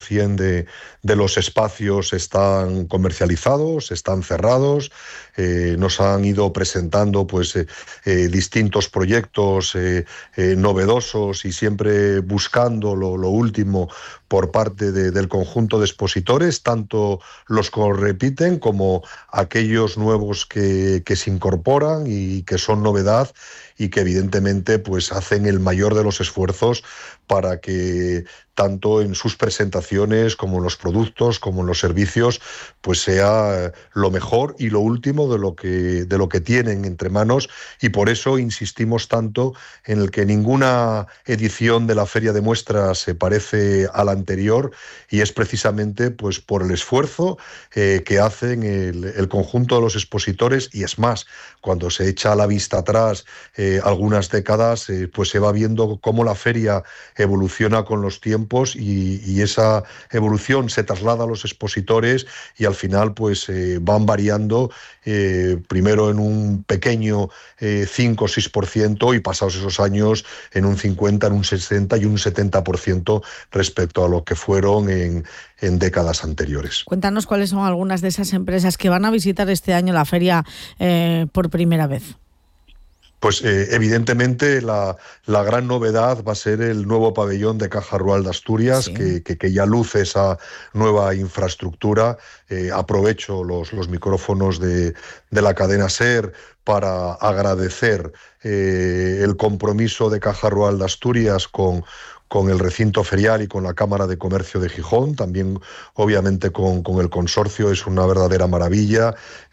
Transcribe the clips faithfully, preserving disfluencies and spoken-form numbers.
ciento de, de los espacios están comercializados, están cerrados. Eh, nos han ido presentando pues, eh, eh, distintos proyectos eh, eh, novedosos y siempre buscando lo, lo último por parte de, del conjunto de expositores, tanto los que repiten como aquellos nuevos que, que se incorporan y que son novedad y que evidentemente pues, hacen el mayor de los esfuerzos para que tanto en sus presentaciones como en los productos, como en los servicios, pues sea lo mejor y lo último de lo que, de lo que tienen entre manos, y por eso insistimos tanto en el que ninguna edición de la Feria de Muestras se parece a la anterior, y es precisamente pues, por el esfuerzo eh, que hacen el, el conjunto de los expositores, y es más, cuando se echa la vista atrás eh, algunas décadas, eh, pues se va viendo cómo la feria evoluciona con los tiempos y, y esa evolución se traslada a los expositores y al final pues eh, van variando eh, primero en un pequeño eh, cinco o seis por ciento y pasados esos años en un cincuenta, en un sesenta y un setenta por ciento respecto a lo que fueron en, en décadas anteriores. Cuéntanos cuáles son algunas de esas empresas que van a visitar este año la feria eh, por primera vez. Pues eh, evidentemente la, la gran novedad va a ser el nuevo pabellón de Caja Rural de Asturias, sí. que, que, que ya luce esa nueva infraestructura. Eh, aprovecho los, los micrófonos de, de la cadena SER para agradecer eh, el compromiso de Caja Rural de Asturias con con el recinto ferial y con la Cámara de Comercio de Gijón, también obviamente con, con el consorcio, es una verdadera maravilla.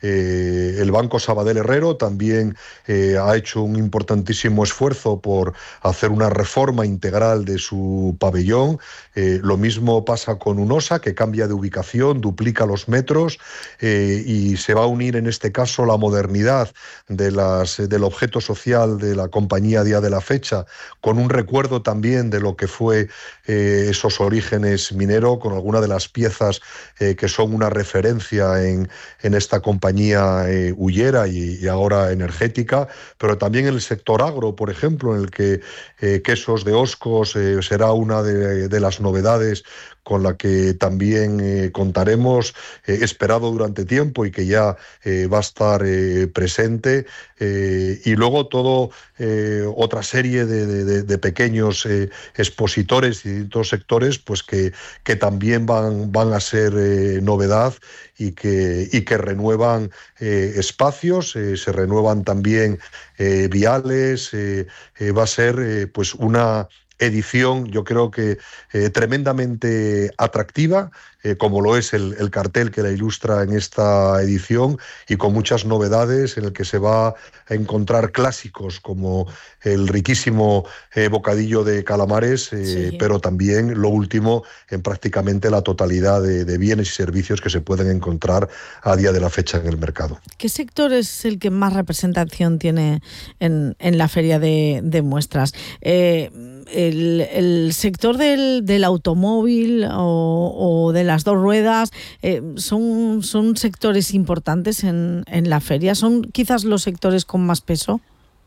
Eh, el Banco Sabadell Herrero también eh, ha hecho un importantísimo esfuerzo por hacer una reforma integral de su pabellón. Eh, lo mismo pasa con UNOSA, que cambia de ubicación, duplica los metros eh, y se va a unir en este caso la modernidad de las, del objeto social de la compañía a día de la fecha, con un recuerdo también de lo que fue eh, esos orígenes minero, con algunas de las piezas eh, que son una referencia en, en esta compañía eh, hullera y, y ahora energética, pero también en el sector agro, por ejemplo, en el que eh, Quesos de Oscos eh, será una de, de las novedades con la que también eh, contaremos, eh, esperado durante tiempo y que ya eh, va a estar eh, presente. Eh, y luego todo eh, otra serie de, de, de pequeños eh, expositores y distintos sectores pues que, que también van, van a ser eh, novedad y que, y que renuevan eh, espacios, eh, se renuevan también eh, viales, eh, eh, va a ser eh, pues una edición, yo creo que eh, tremendamente atractiva, eh, como lo es el, el cartel que la ilustra en esta edición, y con muchas novedades, en el que se va a encontrar clásicos como el riquísimo eh, bocadillo de calamares, eh, sí. pero también lo último en prácticamente la totalidad de, de bienes y servicios que se pueden encontrar a día de la fecha en el mercado. ¿Qué sector es el que más representación tiene en, en la feria de, de muestras? Eh, El, el sector del, del automóvil o, o de las dos ruedas eh, son, son sectores importantes en, en la feria, son quizás los sectores con más peso.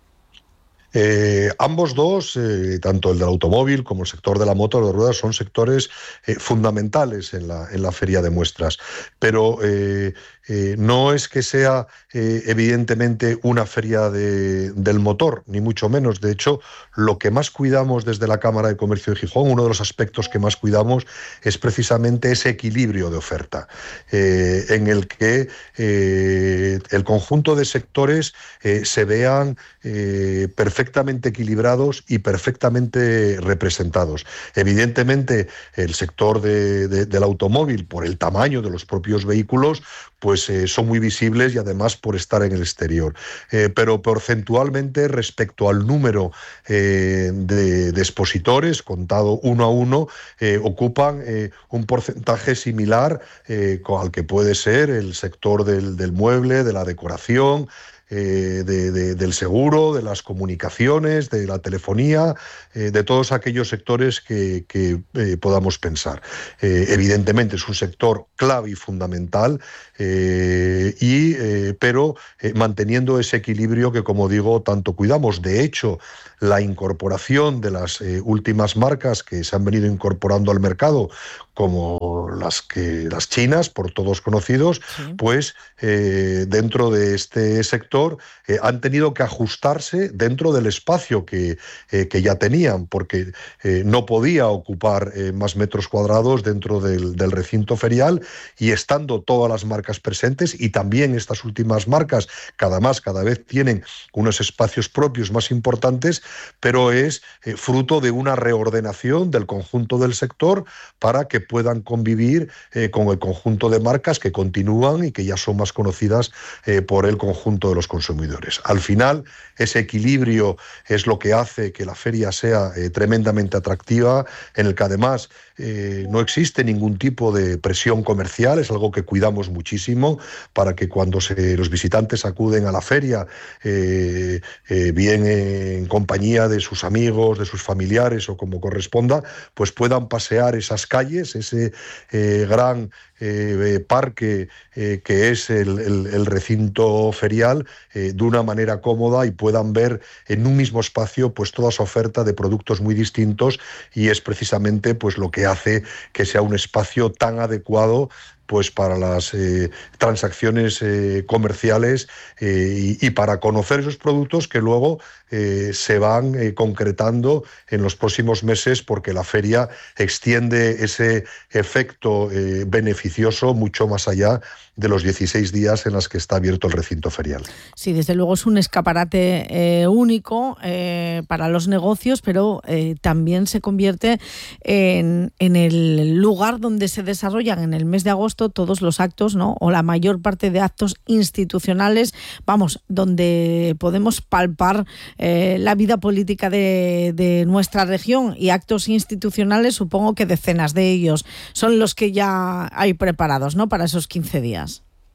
Eh, ambos dos, eh, tanto el del automóvil como el sector de la moto, de ruedas, son sectores eh, fundamentales en la, en la feria de muestras. Pero eh, eh, no es que sea eh, evidentemente una feria de, del motor, ni mucho menos. De hecho, lo que más cuidamos desde la Cámara de Comercio de Gijón, uno de los aspectos que más cuidamos es precisamente ese equilibrio de oferta, eh, en el que eh, el conjunto de sectores eh, se vean eh, perfectamente perfectamente equilibrados y perfectamente representados. Evidentemente, el sector de, de, del automóvil, por el tamaño de los propios vehículos, pues eh, son muy visibles y además por estar en el exterior. Eh, pero porcentualmente, respecto al número eh, de, de expositores, contado uno a uno, eh, ocupan eh, un porcentaje similar eh, al que puede ser el sector del, del mueble, de la decoración, eh, de, de, del seguro, de las comunicaciones, de la telefonía, eh, de todos aquellos sectores que, que eh, podamos pensar. Eh, evidentemente es un sector clave y fundamental, eh, y, eh, pero eh, manteniendo ese equilibrio que, como digo, tanto cuidamos. De hecho, la incorporación de las eh, últimas marcas que se han venido incorporando al mercado, como las, que, las chinas, por todos conocidos, sí. pues eh, dentro de este sector eh, han tenido que ajustarse dentro del espacio que, eh, que ya tenían, porque eh, no podía ocupar eh, más metros cuadrados dentro del, del recinto ferial, y estando todas las marcas presentes, y también estas últimas marcas cada más, cada vez tienen unos espacios propios más importantes, pero es eh, fruto de una reordenación del conjunto del sector para que puedan convivir eh, con el conjunto de marcas que continúan y que ya son más conocidas eh, por el conjunto de los consumidores. Al final, ese equilibrio es lo que hace que la feria sea eh, tremendamente atractiva, en el que además eh, no existe ningún tipo de presión comercial, es algo que cuidamos muchísimo para que cuando se, los visitantes acuden a la feria, eh, eh, bien en compañía de sus amigos, de sus familiares o como corresponda, pues puedan pasear esas calles, ese eh, gran eh, parque eh, que es el, el, el recinto ferial, eh, de una manera cómoda, y puedan ver en un mismo espacio pues toda esa oferta de productos muy distintos, y es precisamente pues lo que hace que sea un espacio tan adecuado pues para las eh, transacciones eh, comerciales eh, y, y para conocer esos productos que luego eh, se van eh, concretando en los próximos meses, porque la feria extiende ese efecto eh, beneficioso mucho más allá de los dieciséis días en los que está abierto el recinto ferial. Sí, desde luego es un escaparate eh, único eh, para los negocios, pero eh, también se convierte en, en el lugar donde se desarrollan en el mes de agosto todos los actos, ¿no? O la mayor parte de actos institucionales, vamos, donde podemos palpar eh, la vida política de, de nuestra región, y actos institucionales, supongo que decenas de ellos son los que ya hay preparados, ¿no?, para esos quince días.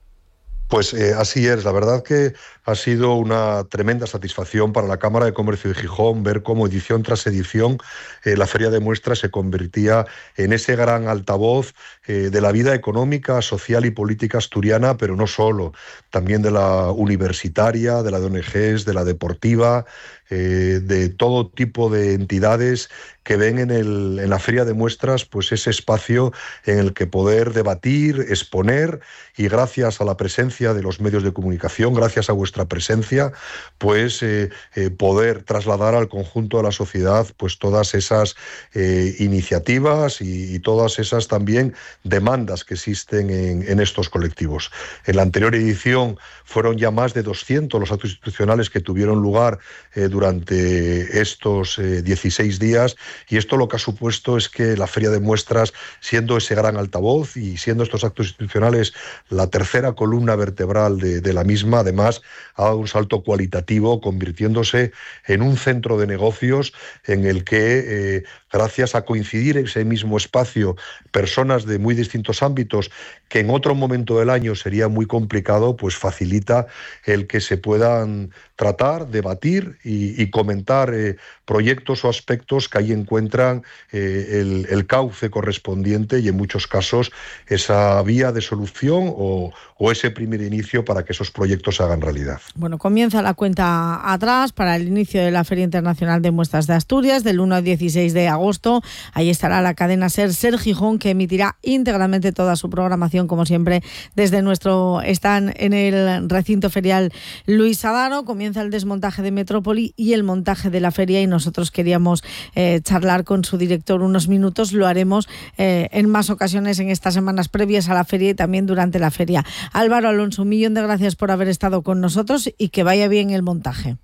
Pues eh, así es. La verdad que ha sido una tremenda satisfacción para la Cámara de Comercio de Gijón ver cómo edición tras edición eh, la Feria de Muestras se convertía en ese gran altavoz eh, de la vida económica, social y política asturiana, pero no solo, también de la universitaria, de la de O N Ges, de la deportiva, eh, de todo tipo de entidades que ven en, el, en la Feria de Muestras pues ese espacio en el que poder debatir, exponer, y gracias a la presencia de los medios de comunicación, gracias a vuestra presencia, pues eh, eh, poder trasladar al conjunto de la sociedad pues todas esas eh, iniciativas y, y todas esas también demandas que existen en, en estos colectivos. En la anterior edición fueron ya más de doscientos los actos institucionales que tuvieron lugar eh, durante estos eh, dieciséis días, y esto lo que ha supuesto es que la Feria de Muestras, siendo ese gran altavoz y siendo estos actos institucionales la tercera columna vertebral de, de la misma, además ha dado un salto cualitativo, convirtiéndose en un centro de negocios en el que, eh, gracias a coincidir en ese mismo espacio personas de muy distintos ámbitos que en otro momento del año sería muy complicado, pues facilita el que se puedan tratar, debatir y, y comentar eh, proyectos o aspectos que ahí encuentran eh, el, el cauce correspondiente, y en muchos casos esa vía de solución o, o ese primer inicio para que esos proyectos se hagan realidad. Bueno, comienza la cuenta atrás para el inicio de la Feria Internacional de Muestras de Asturias del uno al dieciséis de agosto. Ahí estará la cadena SER SER Gijón, que emitirá íntegramente toda su programación, como siempre, desde nuestro stand en el recinto ferial Luis Adaro. Comienza el desmontaje de Metrópoli y el montaje de la feria, y nosotros queríamos eh, charlar con su director unos minutos. Lo haremos eh, en más ocasiones en estas semanas previas a la feria y también durante la feria. Álvaro Alonso, un millón de gracias por haber estado con nosotros y que vaya bien el montaje.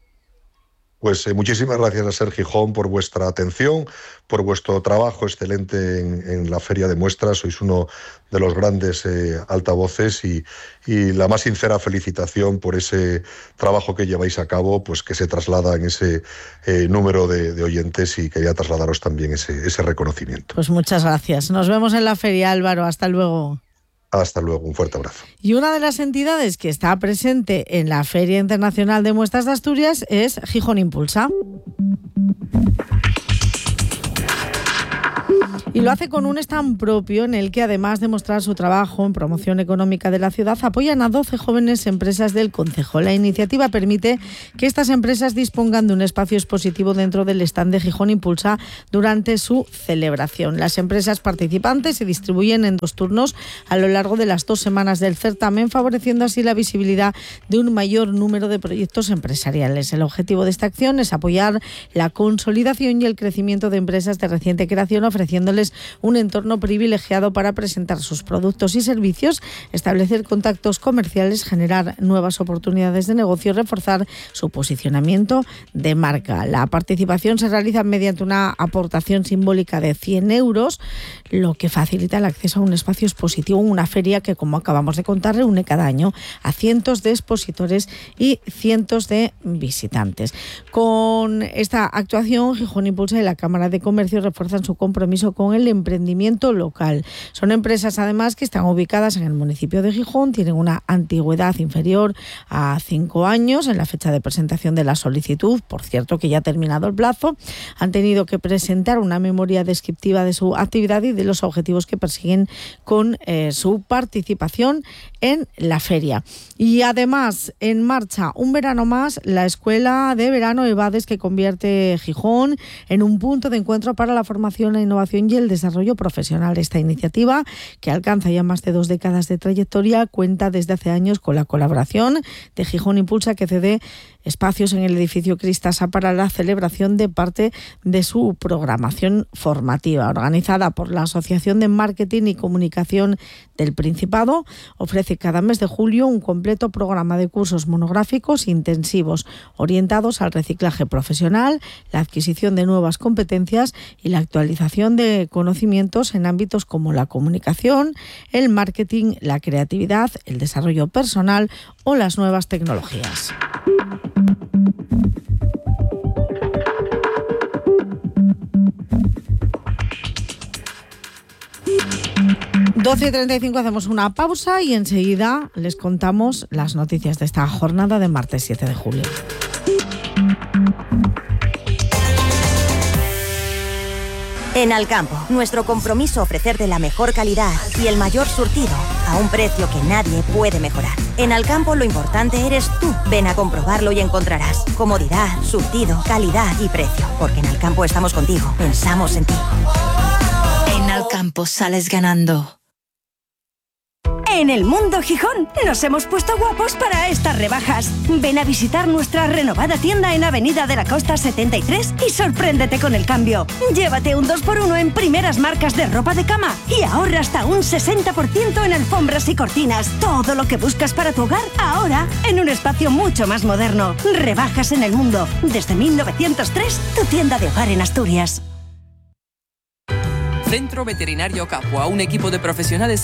Pues eh, muchísimas gracias a SER Gijón por vuestra atención, por vuestro trabajo excelente en, en la Feria de Muestras. Sois uno de los grandes eh, altavoces, y, y la más sincera felicitación por ese trabajo que lleváis a cabo, pues que se traslada en ese eh, número de, de oyentes, y quería trasladaros también ese, ese reconocimiento. Pues muchas gracias. Nos vemos en la feria, Álvaro. Hasta luego. Hasta luego, un fuerte abrazo. Y una de las entidades que está presente en la Feria Internacional de Muestras de Asturias es Gijón Impulsa. Y lo hace con un stand propio en el que, además de mostrar su trabajo en promoción económica de la ciudad, apoyan a doce jóvenes empresas del concejo. La iniciativa permite que estas empresas dispongan de un espacio expositivo dentro del stand de Gijón Impulsa durante su celebración. Las empresas participantes se distribuyen en dos turnos a lo largo de las dos semanas del certamen, favoreciendo así la visibilidad de un mayor número de proyectos empresariales. El objetivo de esta acción es apoyar la consolidación y el crecimiento de empresas de reciente creación, ofreciéndoles un entorno privilegiado para presentar sus productos y servicios, establecer contactos comerciales, generar nuevas oportunidades de negocio y reforzar su posicionamiento de marca. La participación se realiza mediante una aportación simbólica de cien euros, lo que facilita el acceso a un espacio expositivo, una feria que, como acabamos de contar, reúne cada año a cientos de expositores y cientos de visitantes. Con esta actuación, Gijón Impulsa y la Cámara de Comercio refuerzan su compromiso con el emprendimiento local. Son empresas, además, que están ubicadas en el municipio de Gijón, tienen una antigüedad inferior a cinco años en la fecha de presentación de la solicitud, por cierto que ya ha terminado el plazo. Han tenido que presentar una memoria descriptiva de su actividad y de los objetivos que persiguen con eh, su participación en la feria. Y además, en marcha un verano más, la Escuela de Verano EVADES, que convierte Gijón en un punto de encuentro para la formación, la innovación y el desarrollo profesional. Esta iniciativa, que alcanza ya más de dos décadas de trayectoria, cuenta desde hace años con la colaboración de Gijón Impulsa, que cede espacios en el edificio Cristasa para la celebración de parte de su programación formativa. Organizada por la Asociación de Marketing y Comunicación del Principado, ofrece cada mes de julio un completo programa de cursos monográficos intensivos orientados al reciclaje profesional, la adquisición de nuevas competencias y la actualización de conocimientos en ámbitos como la comunicación, el marketing, la creatividad, el desarrollo personal o las nuevas tecnologías. doce y treinta y cinco, hacemos una pausa y enseguida les contamos las noticias de esta jornada de martes siete de julio. En Alcampo, nuestro compromiso ofrecerte la mejor calidad y el mayor surtido a un precio que nadie puede mejorar. En Alcampo lo importante eres tú. Ven a comprobarlo y encontrarás comodidad, surtido, calidad y precio. Porque en Alcampo estamos contigo, pensamos en ti. En Alcampo sales ganando. En el Mundo Gijón nos hemos puesto guapos para estas rebajas. Ven a visitar nuestra renovada tienda en Avenida de la Costa setenta y tres y sorpréndete con el cambio. Llévate un dos por uno en primeras marcas de ropa de cama y ahorra hasta un sesenta por ciento en alfombras y cortinas. Todo lo que buscas para tu hogar, ahora en un espacio mucho más moderno. Rebajas en el Mundo. Desde mil novecientos tres, tu tienda de hogar en Asturias. Centro Veterinario Capua, un equipo de profesionales